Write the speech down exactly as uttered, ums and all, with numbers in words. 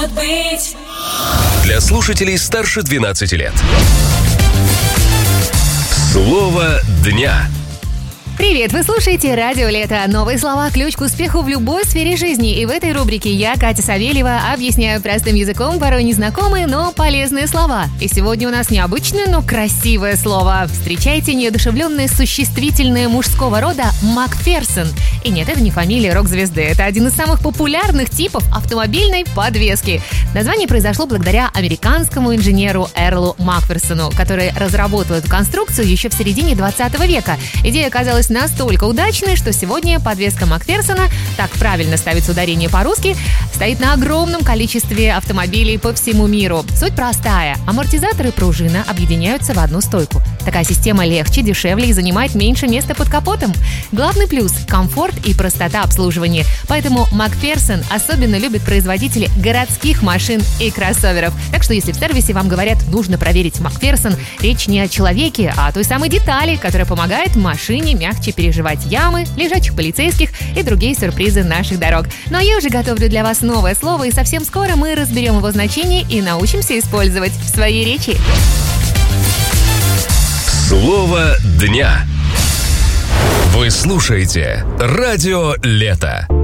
может быть. Для слушателей старше двенадцати лет. Слово дня. Привет, вы слушаете «Радио Лето». Новые слова – ключ к успеху в любой сфере жизни. И в этой рубрике я, Катя Савельева, объясняю простым языком порой незнакомые, но полезные слова. И сегодня у нас необычное, но красивое слово. Встречайте неодушевленное существительное мужского рода Макферсон. И нет, это не фамилия рок-звезды. Это один из самых популярных типов автомобильной подвески. Название произошло благодаря американскому инженеру Эрлу Макферсону, который разработал эту конструкцию еще в середине двадцатого века. Идея оказалась настолько удачной, что сегодня подвеска Макферсона, так правильно ставится ударение по-русски, стоит на огромном количестве автомобилей по всему миру. Суть простая. Амортизаторы и пружина объединяются в одну стойку. Такая система легче, дешевле и занимает меньше места под капотом. Главный плюс – комфорт и простота обслуживания. Поэтому Макферсон особенно любят производители городских машин и кроссоверов. Так что если в сервисе вам говорят, нужно проверить Макферсон, речь не о человеке, а о той самой детали, которая помогает машине мягче переживать ямы, лежачих полицейских и другие сюрпризы наших дорог. Но я уже готовлю для вас новое слово, и совсем скоро мы разберем его значение и научимся использовать в своей речи. Слово дня. Вы слушаете «Радио Лето».